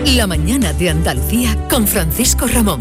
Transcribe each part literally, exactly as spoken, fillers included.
La mañana de Andalucía con Francisco Ramón.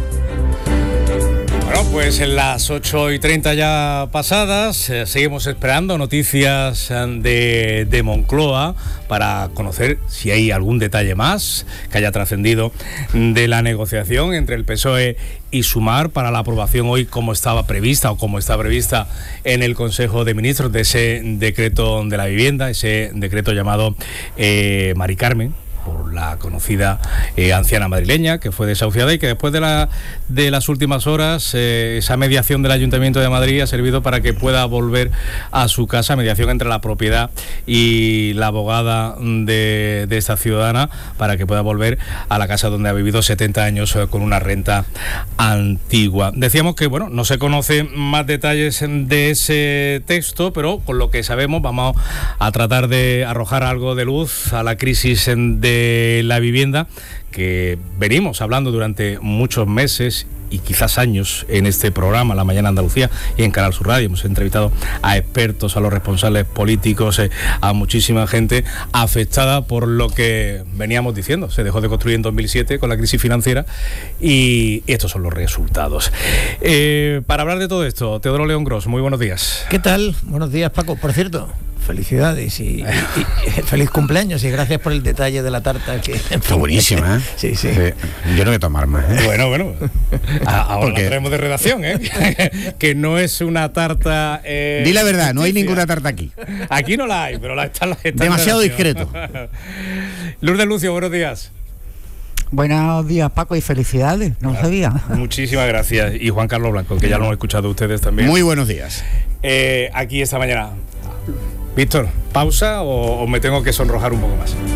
Bueno, pues en las ocho y treinta ya pasadas, eh, seguimos esperando noticias de, de Moncloa para conocer si hay algún detalle más que haya trascendido de la negociación entre el P S O E y Sumar para la aprobación hoy, como estaba prevista o como está prevista en el Consejo de Ministros, de ese decreto de la vivienda, ese decreto llamado eh, Mari Carmen, por la conocida eh, anciana madrileña que fue desahuciada y que después de, la, de las últimas horas eh, esa mediación del Ayuntamiento de Madrid ha servido para que pueda volver a su casa, mediación entre la propiedad y la abogada de, de esta ciudadana, para que pueda volver a la casa donde ha vivido setenta años eh, con una renta antigua. Decíamos que bueno, no se conocen más detalles de ese texto, pero con lo que sabemos vamos a tratar de arrojar algo de luz a la crisis de de la vivienda que venimos hablando durante muchos meses y quizás años en este programa, La Mañana Andalucía, y en Canal Sur Radio. Hemos entrevistado a expertos, a los responsables políticos, eh, a muchísima gente afectada por lo que veníamos diciendo. Se dejó de construir en dos mil siete con la crisis financiera y estos son los resultados. Eh, para hablar de todo esto, Teodoro León Gros, muy buenos días. ¿Qué tal? Buenos días, Paco. Por cierto, felicidades y, y, y feliz cumpleaños y gracias por el detalle de la tarta que está buenísima, ¿eh? Sí, sí. Eh, yo no voy a tomar más, ¿eh? Bueno, bueno. A, ahora la traemos de redacción, ¿eh? Que no es una tarta. Eh, Di la verdad, no hay ninguna tarta aquí. Aquí no la hay, pero la está. está Demasiado discreto. Lourdes Lucio, buenos días. Buenos días, Paco, y felicidades, no lo sabía. Muchísimas gracias. Y Juan Carlos Blanco, que ya lo han escuchado ustedes también. Muy buenos días. Eh, aquí esta mañana. Víctor, ¿pausa o, o me tengo que sonrojar un poco más?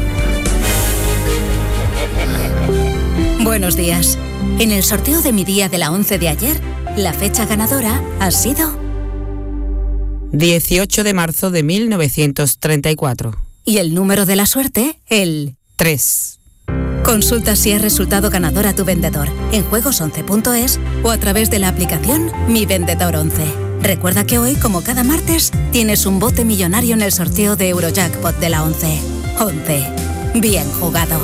Buenos días. En el sorteo de mi día de la once de ayer, la fecha ganadora ha sido dieciocho de marzo de mil novecientos treinta y cuatro. Y el número de la suerte, el tres. Consulta si es resultado ganador a tu vendedor en juegos once punto es o a través de la aplicación Mi Vendedor once. Recuerda que hoy, como cada martes, tienes un bote millonario en el sorteo de Eurojackpot de la once. once. Bien jugado.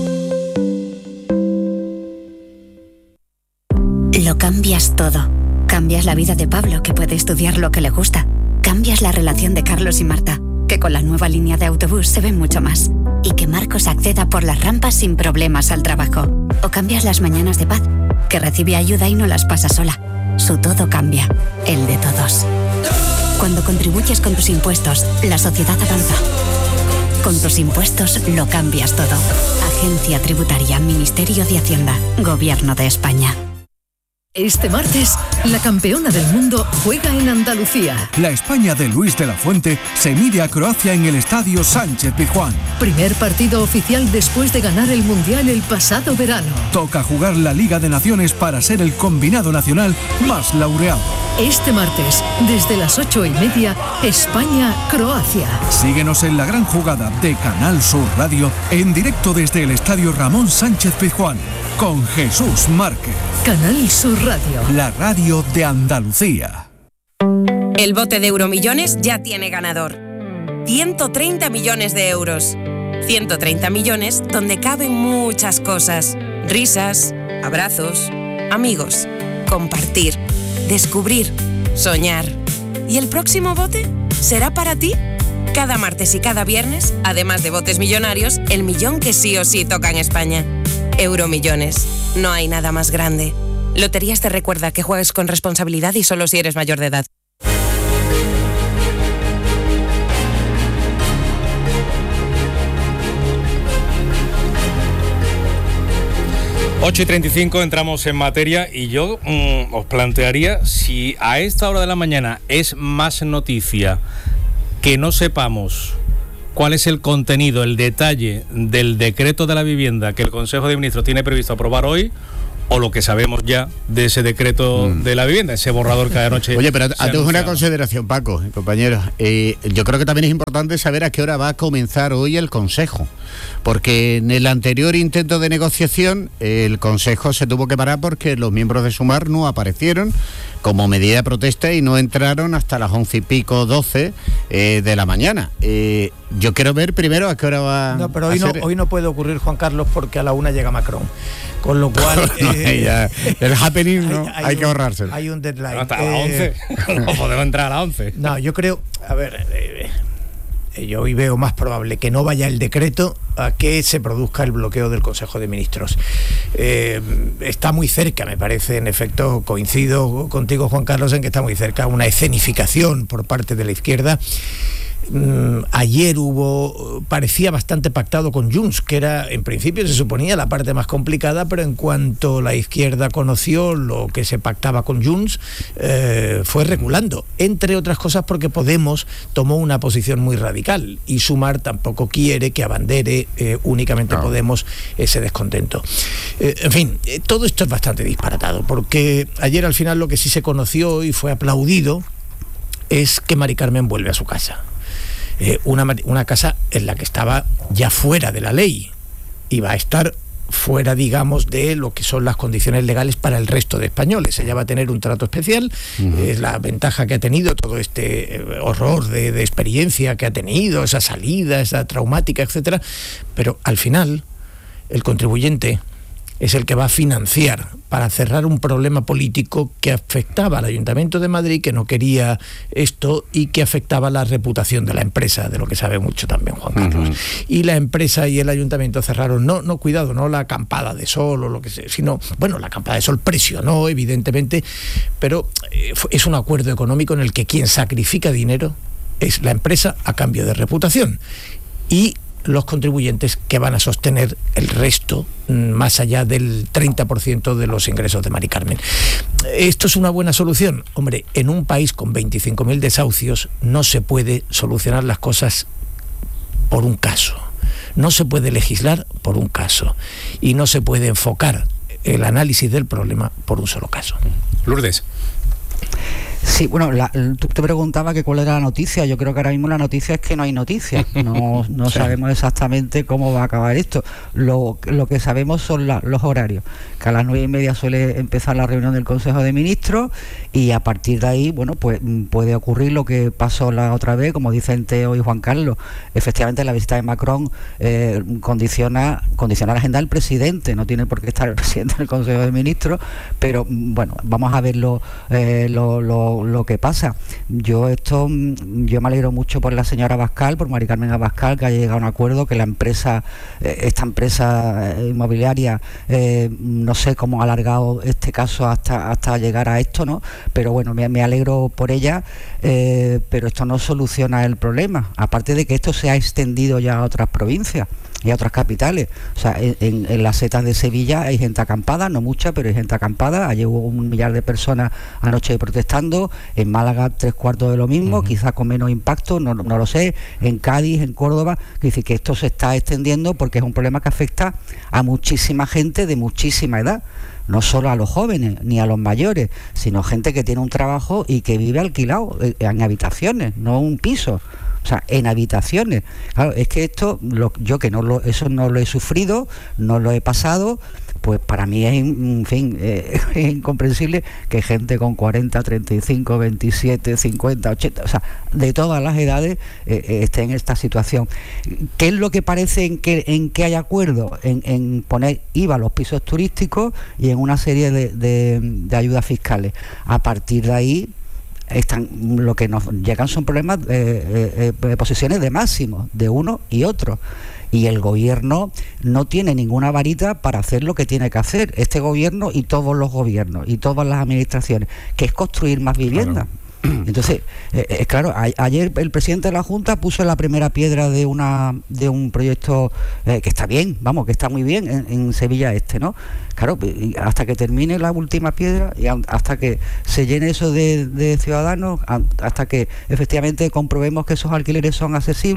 Lo cambias todo. Cambias la vida de Pablo, que puede estudiar lo que le gusta. Cambias la relación de Carlos y Marta, que con la nueva línea de autobús se ven mucho más. Y que Marcos acceda por las rampas sin problemas al trabajo. O cambias las mañanas de Paz, que recibe ayuda y no las pasa sola. Su todo cambia, el de todos. Cuando contribuyes con tus impuestos, la sociedad avanza. Con tus impuestos lo cambias todo. Agencia Tributaria, Ministerio de Hacienda, Gobierno de España. Este martes, la campeona del mundo juega en Andalucía. La España de Luis de la Fuente se mide a Croacia en el Estadio Sánchez-Pizjuán. Primer partido oficial después de ganar el Mundial el pasado verano. Toca jugar la Liga de Naciones para ser el combinado nacional más laureado. Este martes, desde las ocho y media, España-Croacia. Síguenos en la gran jugada de Canal Sur Radio, en directo desde el Estadio Ramón Sánchez-Pizjuán, con Jesús Márquez. Canal Sur Radio. La radio de Andalucía. El bote de Euromillones ya tiene ganador. ciento treinta millones de euros. ciento treinta millones donde caben muchas cosas. Risas, abrazos, amigos, compartir, descubrir, soñar. ¿Y el próximo bote será para ti? Cada martes y cada viernes, además de botes millonarios, el millón que sí o sí toca en España. Euromillones. No hay nada más grande. Loterías te recuerda que juegues con responsabilidad y solo si eres mayor de edad. ocho y treinta y cinco, entramos en materia y yo mmm, os plantearía si a esta hora de la mañana es más noticia que no sepamos cuál es el contenido, el detalle del decreto de la vivienda que el Consejo de Ministros tiene previsto aprobar hoy, o lo que sabemos ya de ese decreto mm. de la vivienda, ese borrador que anoche. Oye, pero antes una consideración, Paco, compañeros. Eh, yo creo que también es importante saber a qué hora va a comenzar hoy el Consejo, porque en el anterior intento de negociación el Consejo se tuvo que parar porque los miembros de Sumar no aparecieron como medida de protesta y no entraron hasta las once y pico, doce eh, de la mañana. Eh, yo quiero ver primero a qué hora va. No, pero hoy a no, ser... hoy no puede ocurrir, Juan Carlos, porque a la una llega Macron. Con lo cual... no, eh, ya, el happening no, hay, hay, hay que ahorrárselo. Hay un deadline. Hasta eh, las once. No podemos entrar a las once. No, yo creo... A ver... Eh, yo hoy veo más probable que no vaya el decreto a que se produzca el bloqueo del Consejo de Ministros. Eh, está muy cerca, me parece, en efecto, coincido contigo, Juan Carlos, en que está muy cerca una escenificación por parte de la izquierda. Mm, ayer hubo, parecía bastante pactado con Junts, que era, en principio se suponía la parte más complicada, pero en cuanto la izquierda conoció lo que se pactaba con Junts, eh, fue reculando, entre otras cosas porque Podemos tomó una posición muy radical y Sumar tampoco quiere que abandere eh, únicamente no. Podemos ese descontento. Eh, en fin, eh, todo esto es bastante disparatado, porque ayer al final lo que sí se conoció y fue aplaudido es que Mari Carmen vuelve a su casa. Eh, una, una casa en la que estaba ya fuera de la ley y va a estar fuera, digamos, de lo que son las condiciones legales para el resto de españoles. Ella va a tener un trato especial, uh-huh. Es la ventaja que ha tenido todo este eh, horror de, de experiencia que ha tenido, esa salida, esa traumática, etcétera, pero al final el contribuyente es el que va a financiar para cerrar un problema político que afectaba al Ayuntamiento de Madrid, que no quería esto y que afectaba la reputación de la empresa, de lo que sabe mucho también Juan Carlos. Uh-huh. Y la empresa y el Ayuntamiento cerraron, no, no, cuidado, no la acampada de sol o lo que sea, sino, bueno, la acampada de sol presionó, evidentemente, pero eh, es un acuerdo económico en el que quien sacrifica dinero es la empresa a cambio de reputación. Y los contribuyentes que van a sostener el resto, más allá del treinta por ciento de los ingresos de Mari Carmen. ¿Esto es una buena solución? Hombre, en un país con veinticinco mil desahucios no se puede solucionar las cosas por un caso. No se puede legislar por un caso. Y no se puede enfocar el análisis del problema por un solo caso. Lourdes. Sí, bueno, la, tú te preguntabas que cuál era la noticia. Yo creo que ahora mismo la noticia es que no hay noticias. No, no sí. sabemos exactamente cómo va a acabar esto. Lo, lo que sabemos son la, los horarios. Que a las nueve y media suele empezar la reunión del Consejo de Ministros y a partir de ahí, bueno, pues puede ocurrir lo que pasó la otra vez, como dicen Teo y Juan Carlos. Efectivamente, la visita de Macron eh, condiciona, condiciona la agenda del presidente. No tiene por qué estar el presidente del Consejo de Ministros, pero bueno, vamos a ver lo, eh, lo, lo lo que pasa. Yo esto yo me alegro mucho por la señora Abascal, por Mari Carmen Abascal, que haya llegado a un acuerdo, que la empresa, esta empresa inmobiliaria, eh, no sé cómo ha alargado este caso hasta hasta llegar a esto, ¿no? Pero bueno, me, me alegro por ella, eh, pero esto no soluciona el problema, aparte de que esto se ha extendido ya a otras provincias y a otras capitales. O sea, en, en las setas de Sevilla hay gente acampada, no mucha, pero hay gente acampada. Allí hubo un millar de personas anoche protestando. En Málaga tres cuartos de lo mismo, uh-huh. quizás con menos impacto, no, no lo sé. En Cádiz, en Córdoba, que dice que esto se está extendiendo porque es un problema que afecta a muchísima gente de muchísima edad. No solo a los jóvenes ni a los mayores, sino gente que tiene un trabajo y que vive alquilado en habitaciones, no un piso. O sea, en habitaciones. Claro, es que esto, lo, yo que no lo, eso no lo he sufrido, no lo he pasado, pues para mí es, en fin, eh, es incomprensible que gente con cuarenta, treinta y cinco, veintisiete, cincuenta, ochenta, o sea, de todas las edades eh, esté en esta situación. ¿Qué es lo que parece en que en que hay acuerdo? En, en poner I V A a los pisos turísticos y en una serie de, de, de ayudas fiscales. A partir de ahí, están lo que nos llegan son problemas eh, eh, posiciones de máximo de uno y otro, y el gobierno no tiene ninguna varita para hacer lo que tiene que hacer este gobierno y todos los gobiernos y todas las administraciones, que es construir más vivienda. Claro. Entonces, eh, eh, claro, a, ayer el presidente de la Junta puso la primera piedra de una de un proyecto eh, que está bien, vamos, que está muy bien en, en Sevilla Este, ¿no? Claro, y hasta que termine la última piedra y hasta que se llene eso de, de ciudadanos, hasta que efectivamente comprobemos que esos alquileres son accesibles,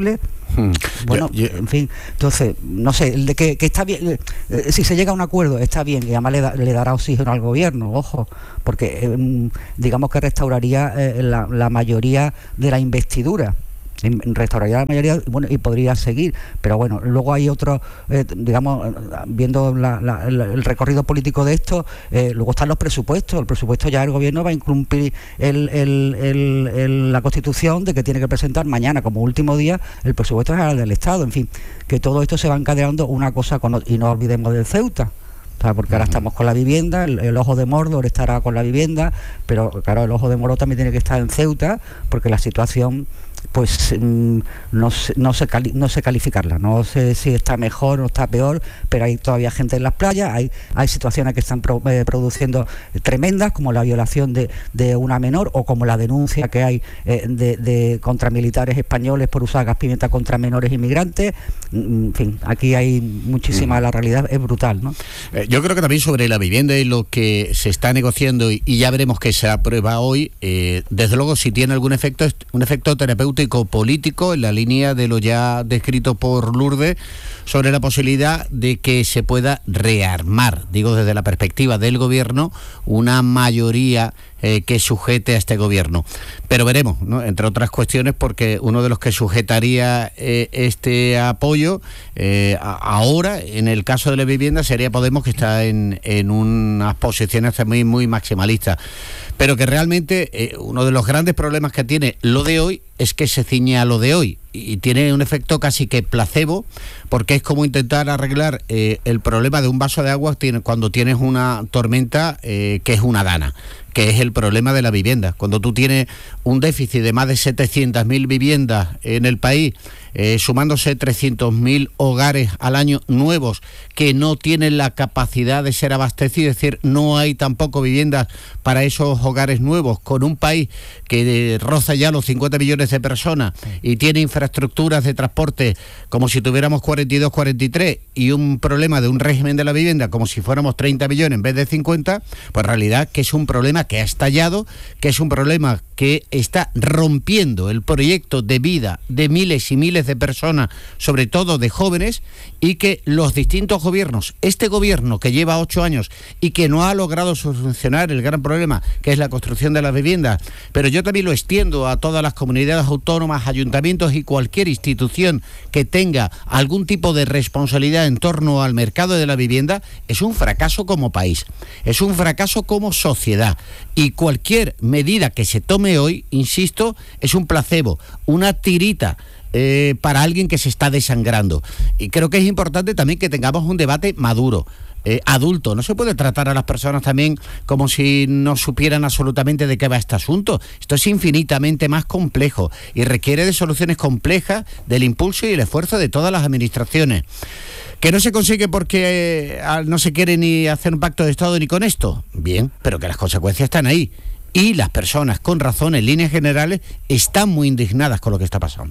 Hmm. Bueno, yo, yo, en fin, entonces, no sé, de que, que está bien, eh, si se llega a un acuerdo, está bien, y además le, da, le dará oxígeno al gobierno, ojo, porque eh, digamos que restauraría eh, la, la mayoría de la investidura. Restauraría la mayoría, bueno, y podría seguir, pero bueno, luego hay otros, eh, digamos, viendo la, la, el recorrido político de esto, eh, luego están los presupuestos. El presupuesto ya el gobierno va a incumplir el, el, el, el, la Constitución de que tiene que presentar mañana como último día el presupuesto general del Estado. En fin, que todo esto se va encadenando una cosa con otra, y no olvidemos del Ceuta. O sea, porque ahora estamos con la vivienda, el, el ojo de Mordor estará con la vivienda, pero claro, el ojo de Mordor también tiene que estar en Ceuta, porque la situación, pues mm, no sé, no sé cali no sé calificarla, no sé si está mejor o está peor, pero hay todavía gente en las playas, hay hay situaciones que están pro, eh, produciendo tremendas, como la violación de, de una menor, o como la denuncia que hay eh, de, de contra militares españoles por usar gas pimienta contra menores inmigrantes. En fin, aquí hay muchísima, la realidad es brutal, ¿no? Eh, yo creo que también sobre la vivienda y lo que se está negociando, y, y ya veremos que se aprueba hoy, eh, desde luego si tiene algún efecto, un efecto terapéutico político en la línea de lo ya descrito por Lourdes sobre la posibilidad de que se pueda rearmar, digo desde la perspectiva del gobierno, una mayoría eh, que sujete a este gobierno. Pero veremos, ¿no? Entre otras cuestiones, porque uno de los que sujetaría eh, este apoyo eh, a, ahora, en el caso de la vivienda, sería Podemos, que está en, en unas posiciones muy, muy maximalistas. Pero que realmente eh, uno de los grandes problemas que tiene lo de hoy es que se ciñe a lo de hoy y tiene un efecto casi que placebo, porque es como intentar arreglar eh, el problema de un vaso de agua cuando tienes una tormenta eh, que es una dana, que es el problema de la vivienda. Cuando tú tienes un déficit de más de setecientas mil viviendas en el país, eh, sumándose trescientos mil hogares al año nuevos que no tienen la capacidad de ser abastecidos, es decir, no hay tampoco viviendas para esos hogares nuevos, con un país que eh, roza ya los cincuenta millones de personas y tiene infraestructuras de transporte como si tuviéramos cuarenta y dos, cuarenta y tres, y un problema de un régimen de la vivienda como si fuéramos treinta millones en vez de cincuenta, pues en realidad que es un problema que ha estallado, que es un problema que está rompiendo el proyecto de vida de miles y miles de personas, sobre todo de jóvenes, y que los distintos gobiernos, este gobierno que lleva ocho años y que no ha logrado solucionar el gran problema que es la construcción de las viviendas, pero yo también lo extiendo a todas las comunidades autónomas, ayuntamientos y cualquier institución que tenga algún tipo de responsabilidad en torno al mercado de la vivienda, es un fracaso como país, es un fracaso como sociedad, y cualquier medida que se tome hoy, insisto, es un placebo, una tirita eh, para alguien que se está desangrando. Y creo que es importante también que tengamos un debate maduro, Eh, adulto. No se puede tratar a las personas también como si no supieran absolutamente de qué va este asunto. Esto es infinitamente más complejo y requiere de soluciones complejas, del impulso y el esfuerzo de todas las administraciones. ¿Que no se consigue porque eh, no se quiere ni hacer un pacto de Estado ni con esto? Bien, pero que las consecuencias están ahí. Y las personas, con razón, en líneas generales, están muy indignadas con lo que está pasando.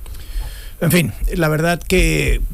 En fin, la verdad que eh,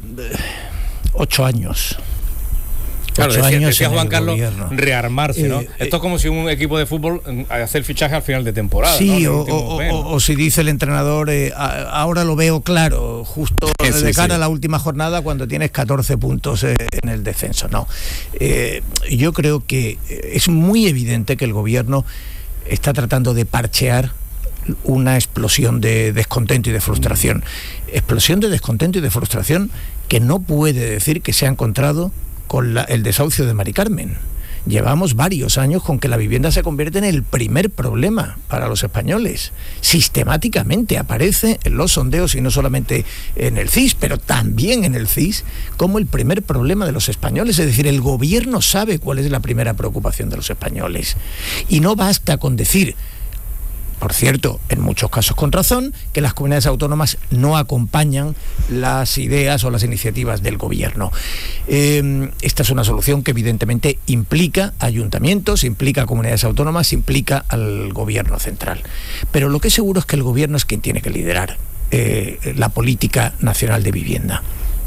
ocho años... Claro, Ocho decía, años decía Juan Carlos gobierno. rearmarse, ¿no? Eh, Esto es como si un equipo de fútbol hace el fichaje al final de temporada. Sí, ¿no? o, o, o, o si dice el entrenador, eh, a, ahora lo veo claro, justo sí, de cara sí. a la última jornada cuando tienes catorce puntos eh, en el descenso. No, eh, yo creo que es muy evidente que el gobierno está tratando de parchear una explosión de descontento y de frustración. Explosión de descontento y de frustración que no puede decir que se ha encontrado con la, el desahucio de Mari Carmen. Llevamos varios años con que la vivienda se convierte en el primer problema para los españoles. Sistemáticamente aparece en los sondeos, y no solamente en el C I S, pero también en el C I S, como el primer problema de los españoles. Es decir, el gobierno sabe cuál es la primera preocupación de los españoles. Y no basta con decir, por cierto, en muchos casos con razón, que las comunidades autónomas no acompañan las ideas o las iniciativas del gobierno. Eh, esta es una solución que evidentemente implica ayuntamientos, implica comunidades autónomas, implica al gobierno central. Pero lo que es seguro es que el gobierno es quien tiene que liderar eh, la política nacional de vivienda.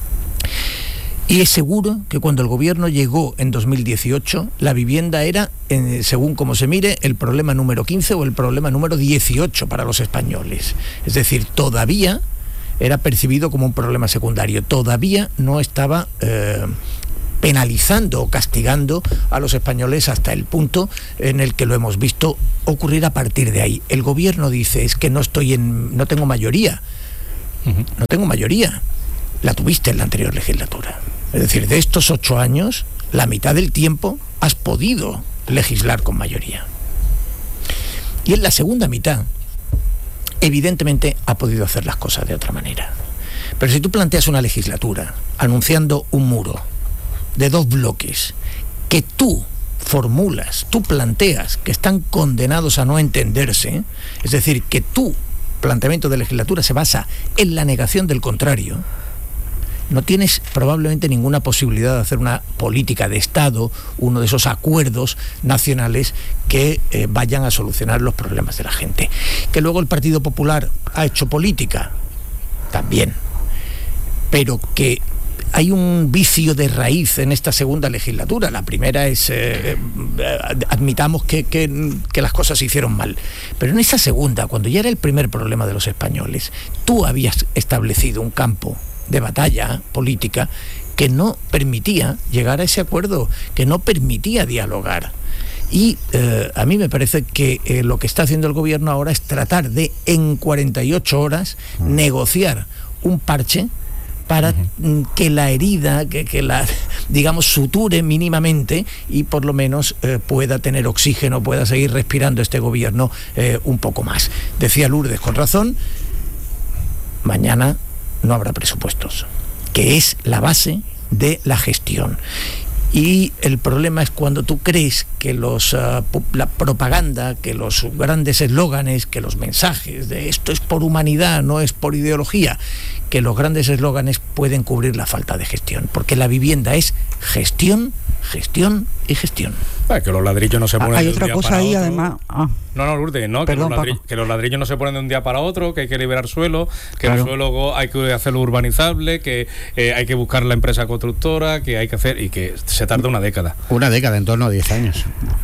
Y es seguro que cuando el gobierno llegó en dos mil dieciocho, la vivienda era, en, según como se mire, el problema número quince o el problema número dieciocho para los españoles. Es decir, todavía era percibido como un problema secundario. Todavía no estaba eh, penalizando o castigando a los españoles hasta el punto en el que lo hemos visto ocurrir a partir de ahí. El gobierno dice, es que no estoy en, no tengo mayoría. Uh-huh. No tengo mayoría. La tuviste en la anterior legislatura. Es decir, de estos ocho años, la mitad del tiempo has podido legislar con mayoría. Y en la segunda mitad, evidentemente, ha podido hacer las cosas de otra manera. Pero si tú planteas una legislatura anunciando un muro de dos bloques que tú formulas, tú planteas que están condenados a no entenderse, es decir, que tu planteamiento de legislatura se basa en la negación del contrario, no tienes probablemente ninguna posibilidad de hacer una política de Estado, uno de esos acuerdos nacionales que eh, vayan a solucionar los problemas de la gente. Que luego el Partido Popular ha hecho política, también, pero que hay un vicio de raíz en esta segunda legislatura. La primera es, eh, admitamos que, que, que las cosas se hicieron mal, pero en esa segunda, cuando ya era el primer problema de los españoles, tú habías establecido un campo de batalla política que no permitía llegar a ese acuerdo, que no permitía dialogar. Y eh, a mí me parece que eh, lo que está haciendo el gobierno ahora es tratar de, en cuarenta y ocho horas, uh-huh. negociar un parche para uh-huh. que la herida, que, que la, digamos, suture mínimamente y por lo menos eh, pueda tener oxígeno, pueda seguir respirando este gobierno eh, un poco más. Decía Lourdes con razón, mañana no habrá presupuestos, que es la base de la gestión. Y el problema es cuando tú crees que los, uh, la propaganda, que los grandes eslóganes, que los mensajes de esto es por humanidad, no es por ideología, que los grandes eslóganes pueden cubrir la falta de gestión, porque la vivienda es gestión, gestión y gestión. Ah, que los ladrillos no se ponen ah, hay de un otra día cosa para ahí otro. Además ah. no no Lourdes no Perdón, que, los ladrillos, que los ladrillos no se ponen de un día para otro, que hay que liberar suelo, que claro. el suelo hay que hacerlo urbanizable, que eh, hay que buscar la empresa constructora, que hay que hacer, y que se tarda una década una década en torno a diez años.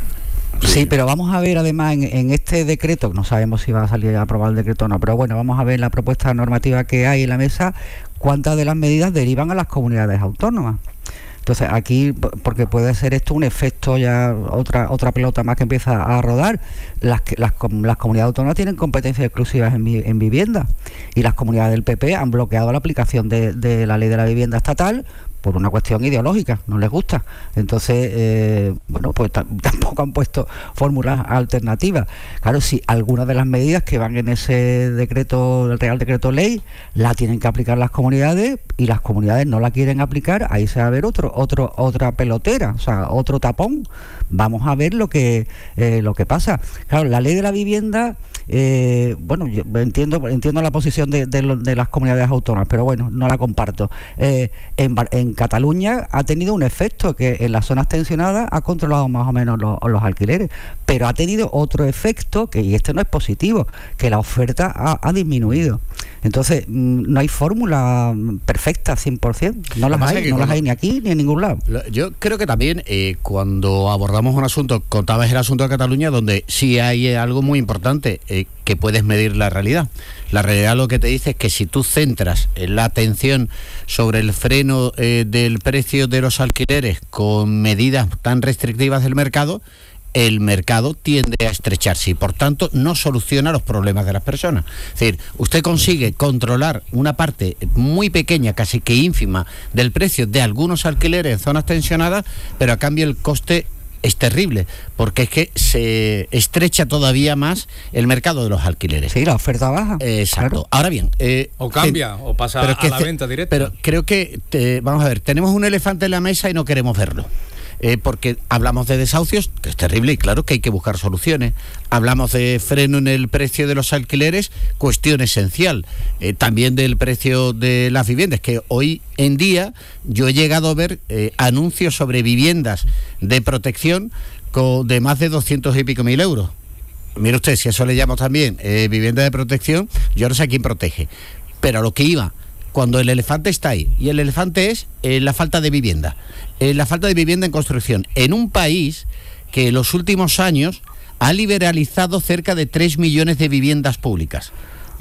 Sí, pero vamos a ver además en, en este decreto, no sabemos si va a salir a aprobar el decreto o no, pero bueno, vamos a ver la propuesta normativa que hay en la mesa, cuántas de las medidas derivan a las comunidades autónomas. Entonces aquí, porque puede ser esto un efecto, ya otra otra pelota más que empieza a rodar, las las, las comunidades autónomas tienen competencias exclusivas en, en vivienda, y las comunidades del P P han bloqueado la aplicación de, de la ley de la vivienda estatal por una cuestión ideológica, no les gusta. Entonces, eh, bueno, pues t- tampoco han puesto fórmulas alternativas. Claro, si algunas de las medidas que van en ese decreto, el Real Decreto Ley, la tienen que aplicar las comunidades, y las comunidades no la quieren aplicar, ahí se va a ver otro, otro, otra pelotera, o sea, otro tapón. Vamos a ver lo que eh, lo que pasa. Claro, la ley de la vivienda, eh, bueno, yo entiendo, entiendo la posición de, de, lo, de las comunidades autónomas, pero bueno, no la comparto. Eh, en, en Cataluña ha tenido un efecto que en las zonas tensionadas ha controlado más o menos los, los alquileres, pero ha tenido otro efecto, que y este no es positivo, que la oferta ha, ha disminuido. Entonces, no hay fórmula perfecta cien por ciento, no las hay, no las hay ni aquí ni en ningún lado. Yo creo que también eh, cuando abordamos un asunto, contabas el asunto de Cataluña, donde sí hay eh, algo muy importante, eh, que puedes medir la realidad. La realidad lo que te dice es que si tú centras la atención sobre el freno eh, del precio de los alquileres con medidas tan restrictivas del mercado, el mercado tiende a estrecharse y por tanto no soluciona los problemas de las personas. Es decir, usted consigue controlar una parte muy pequeña, casi que ínfima, del precio de algunos alquileres en zonas tensionadas, pero a cambio el coste es terrible, porque es que se estrecha todavía más el mercado de los alquileres. Sí, la oferta baja. Exacto. Claro. Ahora bien... Eh, o cambia, te, o pasa a la te, venta directa. Pero creo que, te, vamos a ver, tenemos un elefante en la mesa y no queremos verlo. Eh, porque hablamos de desahucios, que es terrible y claro que hay que buscar soluciones. Hablamos de freno en el precio de los alquileres, cuestión esencial. Eh, también del precio de las viviendas, que hoy en día yo he llegado a ver eh, anuncios sobre viviendas de protección con, de más de doscientos y pico mil euros. Mire usted, si eso le llamo también eh, vivienda de protección, yo no sé a quién protege. Pero a lo que iba, cuando el elefante está ahí, y el elefante es eh, la falta de vivienda, eh, la falta de vivienda en construcción, en un país que en los últimos años ha liberalizado cerca de tres millones de viviendas públicas.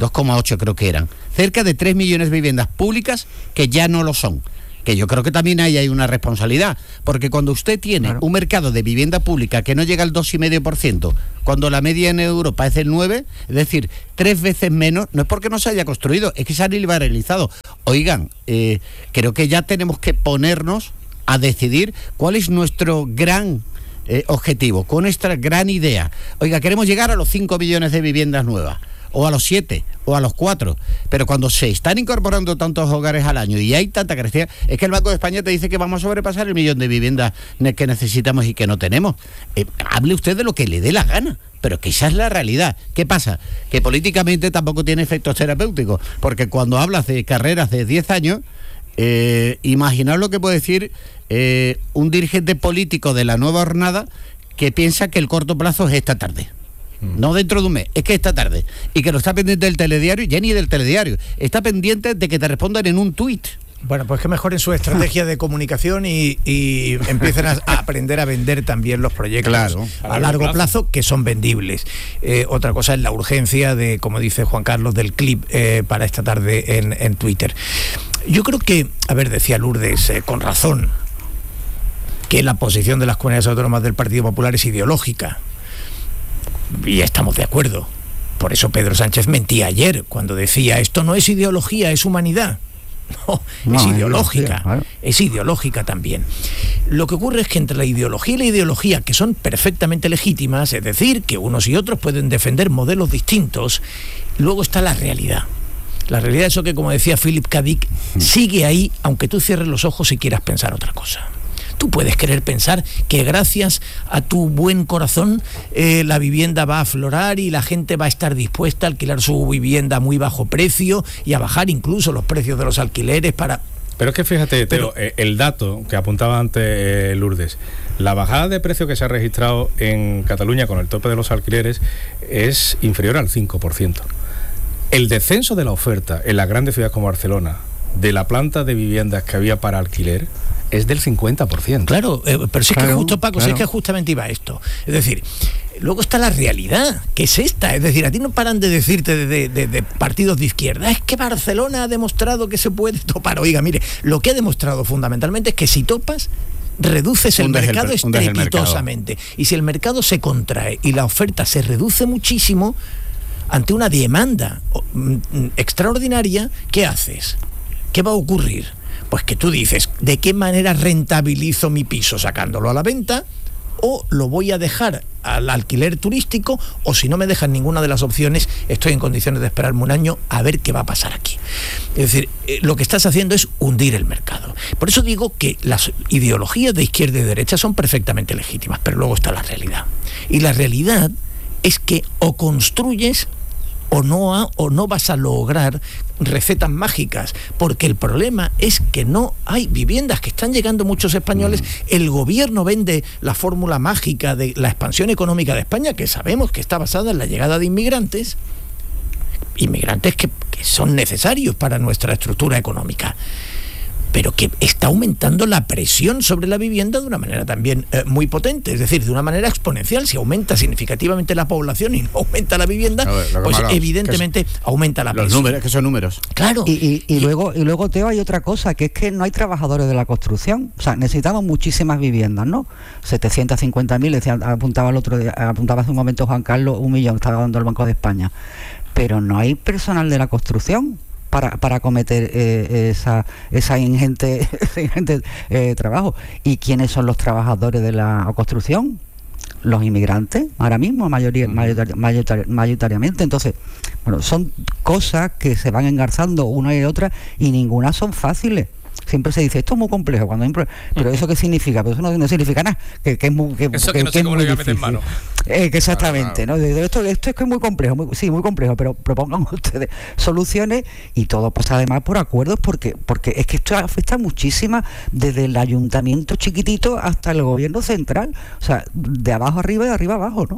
dos coma ocho creo que eran, cerca de tres millones de viviendas públicas que ya no lo son. Que yo creo que también ahí hay una responsabilidad, porque cuando usted tiene claro. un mercado de vivienda pública que no llega al dos coma cinco por ciento, cuando la media en Europa es del nueve por ciento, es decir, tres veces menos, no es porque no se haya construido, es que se ha liberalizado. Oigan, eh, creo que ya tenemos que ponernos a decidir cuál es nuestro gran eh, objetivo, con nuestra gran idea. Oiga, queremos llegar a los cinco millones de viviendas nuevas, o a los siete, o a los cuatro, pero cuando se están incorporando tantos hogares al año y hay tanta carencia, es que el Banco de España te dice que vamos a sobrepasar el millón de viviendas que necesitamos y que no tenemos. Eh, hable usted de lo que le dé la gana, pero que esa es la realidad. ¿Qué pasa? Que políticamente tampoco tiene efectos terapéuticos, porque cuando hablas de carreras de diez años, eh, imaginar lo que puede decir eh, un dirigente político de la nueva jornada que piensa que el corto plazo es esta tarde. No dentro de un mes, es que esta tarde. Y que lo está pendiente del telediario, ya ni del telediario. Está pendiente de que te respondan en un tuit. Bueno, pues que mejoren su estrategia de comunicación y, y empiecen a, a aprender a vender también los proyectos claro, a, a largo plazo. plazo que son vendibles. Eh, otra cosa es la urgencia de, como dice Juan Carlos, del clip eh, para esta tarde en, en Twitter. Yo creo que, a ver, decía Lourdes, eh, con razón, que la posición de las comunidades autónomas del Partido Popular es ideológica. Y estamos de acuerdo. Por eso Pedro Sánchez mentía ayer cuando decía esto no es ideología, es humanidad. No, no es ideológica, claro. es ideológica también. Lo que ocurre es que entre la ideología y la ideología, que son perfectamente legítimas, es decir, que unos y otros pueden defender modelos distintos, luego está la realidad. La realidad es eso que, como decía Philip K. Dick, sigue ahí aunque tú cierres los ojos y quieras pensar otra cosa. Tú puedes querer pensar que gracias a tu buen corazón eh, la vivienda va a aflorar y la gente va a estar dispuesta a alquilar su vivienda a muy bajo precio y a bajar incluso los precios de los alquileres para... Pero es que fíjate, Teo, Pero, el dato que apuntaba antes eh, Lourdes, la bajada de precio que se ha registrado en Cataluña con el tope de los alquileres es inferior al cinco por ciento. El descenso de la oferta en las grandes ciudades como Barcelona, de la planta de viviendas que había para alquiler, es del cincuenta por ciento. Claro, eh, pero si es claro, que justo, Paco, claro. si es que justamente iba esto. Es decir, luego está la realidad, que es esta. Es decir, a ti no paran de decirte de, de, de, de partidos de izquierda, es que Barcelona ha demostrado que se puede topar. Oiga, mire, lo que ha demostrado fundamentalmente es que si topas, reduces el hundes mercado el, estrepitosamente. El mercado. Y si el mercado se contrae y la oferta se reduce muchísimo, ante una demanda extraordinaria, ¿qué haces? ¿Qué va a ocurrir? Pues que tú dices, ¿de qué manera rentabilizo mi piso? Sacándolo a la venta, o lo voy a dejar al alquiler turístico, o si no me dejan ninguna de las opciones, estoy en condiciones de esperarme un año a ver qué va a pasar aquí. Es decir, eh, lo que estás haciendo es hundir el mercado. Por eso digo que las ideologías de izquierda y derecha son perfectamente legítimas, pero luego está la realidad. Y la realidad es que o construyes o no, ha, o no vas a lograr recetas mágicas, porque el problema es que no hay viviendas, que están llegando muchos españoles. Mm. El gobierno vende la fórmula mágica de la expansión económica de España, que sabemos que está basada en la llegada de inmigrantes, inmigrantes que, que son necesarios para nuestra estructura económica, pero que está aumentando la presión sobre la vivienda de una manera también eh, muy potente, es decir, de una manera exponencial. Si aumenta significativamente la población y no aumenta la vivienda, ver, pues hablamos, evidentemente aumenta la los presión. Números, que son números. Claro. Y, y, y, y luego, y luego, Teo, hay otra cosa, que es que no hay trabajadores de la construcción. O sea, necesitamos muchísimas viviendas, ¿no? setecientos cincuenta mil, decía, apuntaba el otro día, apuntaba hace un momento Juan Carlos, un millón estaba dando el Banco de España. Pero no hay personal de la construcción para, para acometer eh, esa, esa ingente, ese ingente eh, trabajo. ¿Y quiénes son los trabajadores de la construcción? Los inmigrantes, ahora mismo, mayoría, mayoritari, mayoritari, mayoritariamente. Entonces, bueno, son cosas que se van engarzando una y otra y ninguna son fáciles. Siempre se dice, esto es muy complejo, cuando hay, pero ¿eso qué significa? Pero eso no, no significa nada, que, que es muy que, eso que, que no que sé es cómo muy le voy a meter difícil. mano. Eh, que exactamente, claro, claro. ¿no? Esto, esto es que es muy complejo, muy, sí, muy complejo, pero propongan ustedes soluciones y todo pasa además por acuerdos, porque porque es que esto afecta muchísima, desde el ayuntamiento chiquitito hasta el gobierno central, o sea, de abajo arriba y de arriba abajo, ¿no?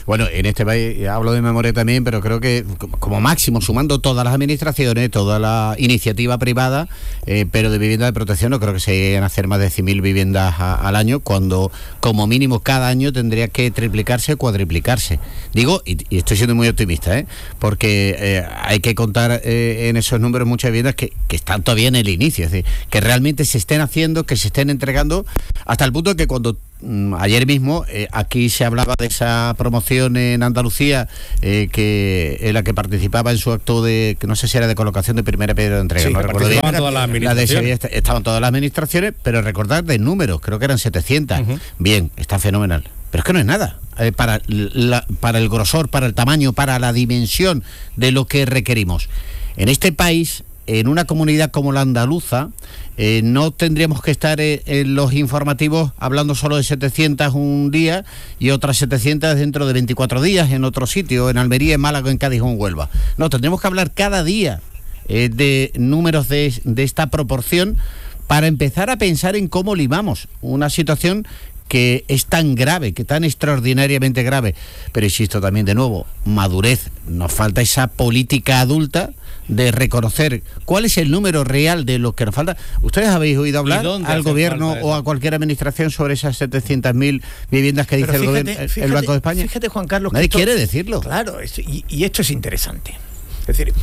Bueno, en este país, hablo de memoria también, pero creo que como máximo, sumando todas las administraciones, toda la iniciativa privada, eh, pero de vivienda de protección, no creo que se lleguen a hacer más de cien mil viviendas a, al año, cuando como mínimo cada año tendría que triplicarse o cuadriplicarse. Digo, y, y estoy siendo muy optimista, ¿eh? porque eh, hay que contar eh, en esos números muchas viviendas que, que están todavía en el inicio, es decir, que realmente se estén haciendo, que se estén entregando, hasta el punto de que cuando mm, ayer mismo eh, aquí se hablaba de esa promoción en Andalucía, eh, que en la que participaba en su acto de, que no sé si era de colocación de primera piedra de entrega, sí, no recuerdo bien, todas las la de Sevilla, estaban todas las administraciones, pero recordar de números, creo que eran setecientos, uh-huh. Bien, está fenomenal, pero es que no es nada. Eh, para, la, para el grosor, para el tamaño, para la dimensión de lo que requerimos. En este país, en una comunidad como la andaluza, eh, no tendríamos que estar eh, en los informativos hablando solo de setecientos un día y otras setecientos dentro de veinticuatro días en otro sitio, en Almería, en Málaga, en Cádiz o en Huelva. No, tendríamos que hablar cada día eh, de números de, de esta proporción para empezar a pensar en cómo limamos una situación que es tan grave, que tan extraordinariamente grave. Pero insisto también de nuevo, madurez, nos falta esa política adulta de reconocer cuál es el número real de lo que nos falta. ¿Ustedes habéis oído hablar al gobierno o a cualquier administración sobre esas setecientas mil viviendas que dice fíjate, el, gobierno, fíjate, el Banco de España? Fíjate, Juan Carlos, nadie esto, quiere decirlo. Claro, es, y, y esto es interesante. Es decir,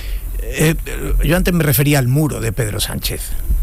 eh, yo antes me refería al muro de Pedro Sánchez.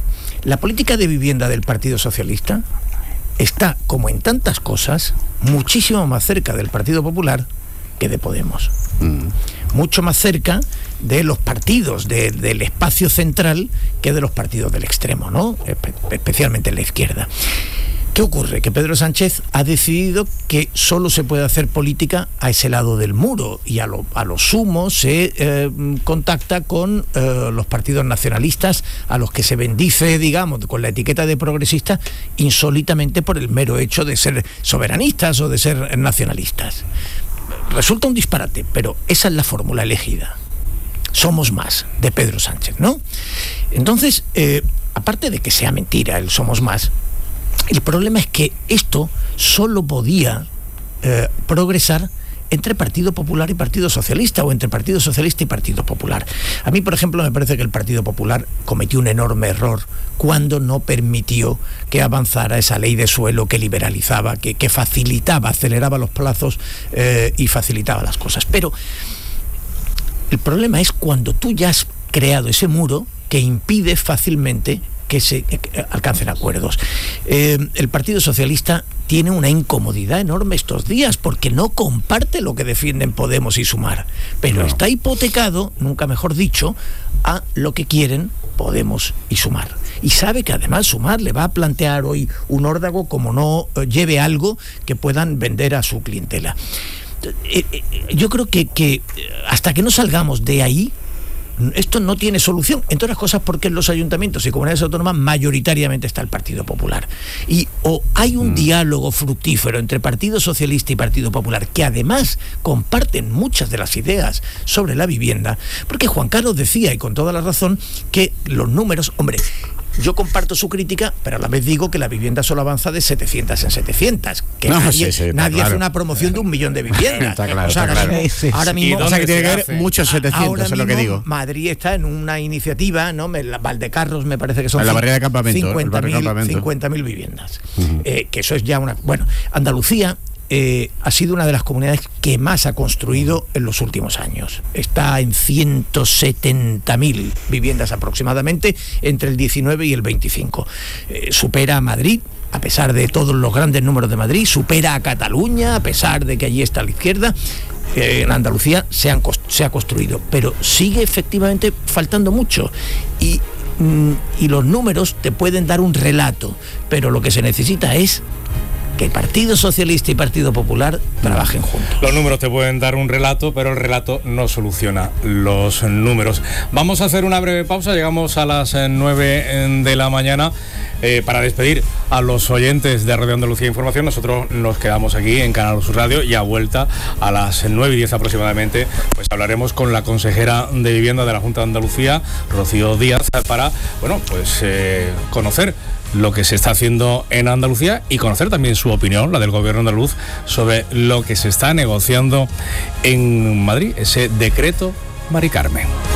La política de vivienda del Partido Socialista está, como en tantas cosas, muchísimo más cerca del Partido Popular que de Podemos. Mm. Mucho más cerca de los partidos de, del espacio central que de los partidos del extremo, ¿no? Espe- especialmente en la izquierda. ¿Qué ocurre? Que Pedro Sánchez ha decidido que solo se puede hacer política a ese lado del muro y a lo, a lo sumo se eh, contacta con eh, los partidos nacionalistas a los que se bendice, digamos, con la etiqueta de progresista insólitamente por el mero hecho de ser soberanistas o de ser nacionalistas. Resulta un disparate, pero esa es la fórmula elegida. Somos más, de Pedro Sánchez, ¿no? Entonces, eh, aparte de que sea mentira el somos más, el problema es que esto solo podía eh, progresar entre Partido Popular y Partido Socialista, o entre Partido Socialista y Partido Popular. A mí, por ejemplo, me parece que el Partido Popular cometió un enorme error cuando no permitió que avanzara esa ley de suelo que liberalizaba, que, que facilitaba, aceleraba los plazos eh, y facilitaba las cosas. Pero el problema es cuando tú ya has creado ese muro que impide fácilmente que se alcancen acuerdos. Eh, el Partido Socialista tiene una incomodidad enorme estos días porque no comparte lo que defienden Podemos y Sumar, pero no. Está hipotecado, nunca mejor dicho, a lo que quieren Podemos y Sumar. Y sabe que además Sumar le va a plantear hoy un órdago como no eh, lleve algo que puedan vender a su clientela. Eh, eh, yo creo que, que hasta que no salgamos de ahí, esto no tiene solución, entre otras cosas porque en los ayuntamientos y comunidades autónomas mayoritariamente está el Partido Popular. Y o hay un mm. diálogo fructífero entre Partido Socialista y Partido Popular, que además comparten muchas de las ideas sobre la vivienda, porque Juan Carlos decía, y con toda la razón, que los números, hombre, yo comparto su crítica, pero a la vez digo que la vivienda solo avanza de setecientas en setecientas. Que no, nadie, sí, sí, nadie claro. hace una promoción de un millón de viviendas. Está claro, o sea, está ahora, claro. mismo, ahora mismo, o sea, que tiene que haber muchos setecientos, ahora es lo que digo. Madrid está en una iniciativa, ¿no? Valdecarros me parece que son en la barriada de campamento, cincuenta mil viviendas. Uh-huh. Eh, que eso es ya una... Bueno, Andalucía Eh, ha sido una de las comunidades que más ha construido en los últimos años. Está en ciento setenta mil viviendas aproximadamente entre el diecinueve y el veinticinco. Eh, supera a Madrid, a pesar de todos los grandes números de Madrid, supera a Cataluña, a pesar de que allí está la izquierda. Eh, en Andalucía se, han, se ha construido, pero sigue efectivamente faltando mucho. Y y los números te pueden dar un relato, pero lo que se necesita es que Partido Socialista y Partido Popular trabajen juntos. Los números te pueden dar un relato, pero el relato no soluciona los números. Vamos a hacer una breve pausa, llegamos a las nueve de la mañana. Eh, para despedir a los oyentes de Radio Andalucía Información, nosotros nos quedamos aquí en Canal Sur Radio y a vuelta a las nueve y diez aproximadamente, pues hablaremos con la consejera de Vivienda de la Junta de Andalucía, Rocío Díaz, para, bueno, pues eh, conocer lo que se está haciendo en Andalucía y conocer también su opinión, la del gobierno andaluz, sobre lo que se está negociando en Madrid, ese decreto Mari Carmen.